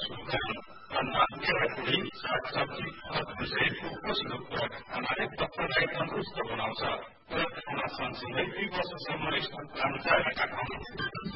सुक्खान, अन्न, केराकुडी, सागसब्जी, फलफुलले पोषक खुराक खानाले पत्रलाई तन्दुरुस्त बनाउँछ। खुराक खाना सँगसँगै 2 वर्षसम्म स्तनपान जारी राखौं।